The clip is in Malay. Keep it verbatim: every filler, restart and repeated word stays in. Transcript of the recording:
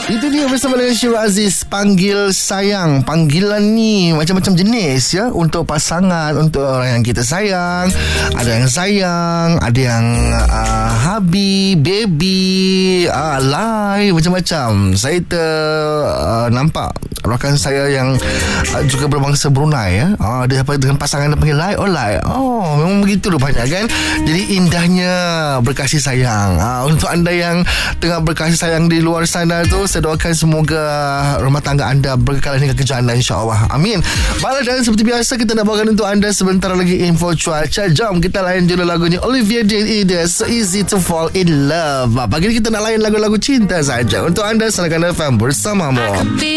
Itu dia bersama dengan Syirah Aziz, Panggil Sayang. Panggilan ni macam-macam jenis ya, untuk pasangan, untuk orang yang kita sayang. Ada yang sayang, ada yang uh, habi, baby, uh, lai, macam-macam. Saya ter uh, nampak rakan saya yang uh, juga berbangsa Brunei ya. Uh, dia dengan pasangan dia panggil lai, oh lai. Oh, memang begitu rupanya kan. Jadi indahnya berkasih sayang. Uh, untuk anda yang tengah berkasih sayang di luar sana tu, saya doakan semoga rumah tangga anda berkekalan hingga ke jannah, insya-Allah. Amin. Baiklah, dan seperti biasa kita nak bawakan untuk anda sebentar lagi info cuaca. Jom kita layan dulu lagunya Olivia Dean, So Easy to Fall in Love. Pagi ni kita nak layan lagu-lagu cinta saja. Untuk anda, silakan F M bersamamu.